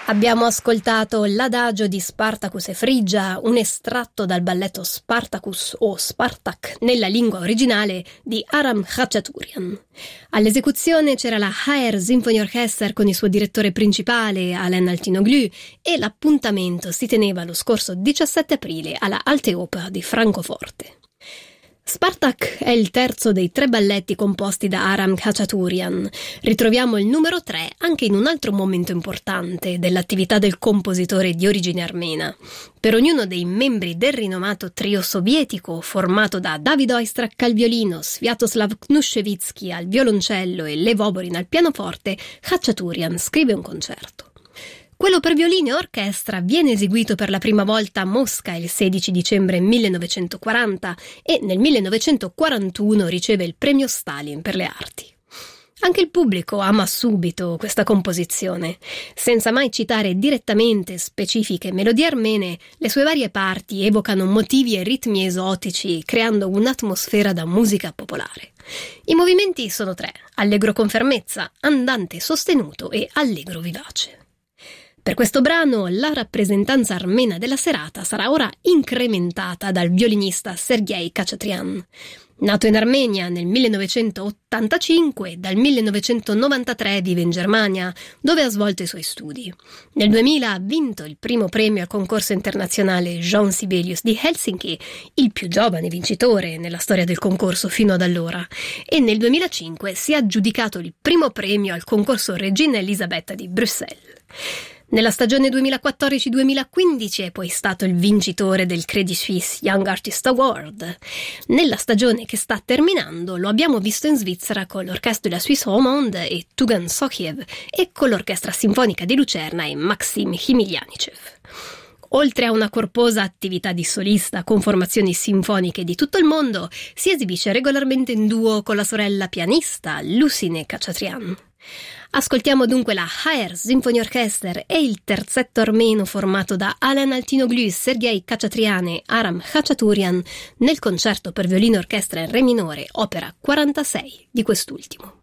Abbiamo ascoltato l'adagio di Spartacus e Frigia, un estratto dal balletto Spartacus o Spartak nella lingua originale di Aram Khachaturian. All'esecuzione c'era la HR Symphony Orchestra con il suo direttore principale Alain Altinoglu e l'appuntamento si teneva lo scorso 17 aprile alla Alte Oper di Francoforte. Spartak è il terzo dei 3 balletti composti da Aram Khachaturian. Ritroviamo il numero 3 anche in un altro momento importante dell'attività del compositore di origine armena. Per ognuno dei membri del rinomato trio sovietico, formato da David Oistrakh al violino, Sviatoslav Knushevitsky al violoncello e Lev Oborin al pianoforte, Khachaturian scrive un concerto. Quello per violino e orchestra viene eseguito per la prima volta a Mosca il 16 dicembre 1940 e nel 1941 riceve il premio Stalin per le arti. Anche il pubblico ama subito questa composizione. Senza mai citare direttamente specifiche melodie armene, le sue varie parti evocano motivi e ritmi esotici, creando un'atmosfera da musica popolare. I movimenti sono 3: allegro con fermezza, andante sostenuto e allegro vivace. Per questo brano la rappresentanza armena della serata sarà ora incrementata dal violinista Sergei Khachatryan. Nato in Armenia nel 1985, dal 1993 vive in Germania, dove ha svolto i suoi studi. Nel 2000 ha vinto il primo premio al concorso internazionale Jean Sibelius di Helsinki, il più giovane vincitore nella storia del concorso fino ad allora, e nel 2005 si è aggiudicato il primo premio al concorso Regina Elisabetta di Bruxelles. Nella stagione 2014-2015 è poi stato il vincitore del Credit Suisse Young Artist Award. Nella stagione che sta terminando lo abbiamo visto in Svizzera con l'Orchestre de la Suisse Romande e Tugan Sokhiev e con l'Orchestra Sinfonica di Lucerna e Maxim Himilianichev. Oltre a una corposa attività di solista con formazioni sinfoniche di tutto il mondo, si esibisce regolarmente in duo con la sorella pianista Lucine Khachaturian. Ascoltiamo dunque la HR Symphony Orchestra e il terzetto armeno formato da Alain Altinoglu, Sergei Khachaturian e Aram Khachaturian nel concerto per violino orchestra in re minore, opera 46 di quest'ultimo.